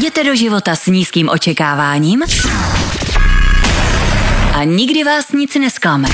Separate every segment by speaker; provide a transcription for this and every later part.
Speaker 1: Jděte do života s nízkým očekáváním a nikdy vás nic nesklame.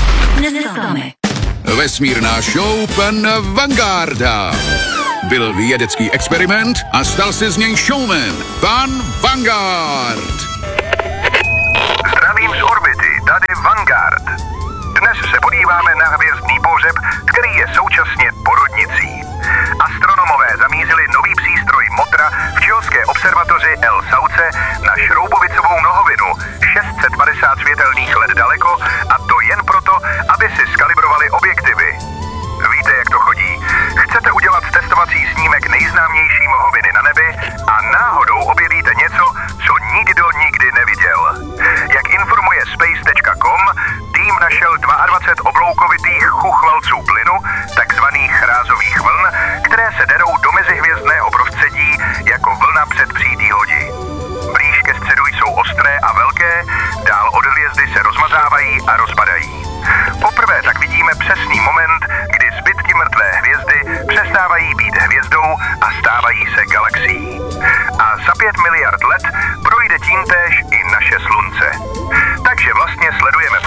Speaker 2: Vesmírná show pana Vangarda. Byl vědecký experiment a stal se z něj showman. Pan Vanguard.
Speaker 3: Zdravím z orbity, tady Vanguard. Dnes se podíváme na hvězdný pohřeb, který je současně porodnicí. Astronomové zamířili nový přístroj Motra v chilské observatoři El Sauce na šroubovicovou nohovinu 650 světelných let daleko, a to jen proto, aby si skalibrovali objektivy. Víte, jak to chodí? Chcete udělat testovací snímek nejznámější mohoviny na nebi a náhodou objevíte něco, co nikdo nikdy neviděl. Jak informuje space.com, tým našel 22 obloukovitých chuchvalců plynu, takzvaných rázových vln, které se derou do mezihvězdného prostředí jako vlna před přídí lodi. Blíž ke středu jsou ostré a velké, dál od hvězdy se rozmazávají a rozpadají. Poprvé tak vidíme přesný moment, kdy zbytky mrtvé hvězdy přestávají být hvězdou a stávají se galaxií. A za 5 miliard let projde tímtéž i naše slunce. Takže vlastně sledujeme